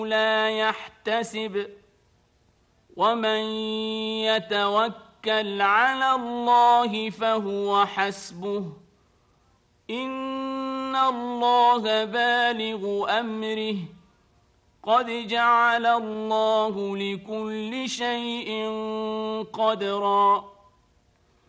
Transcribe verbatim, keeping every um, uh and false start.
لا يحتسب ومن يتوكل على الله فهو حسبه إن الله بالغ أمره قد جعل الله لكل شيء قدرا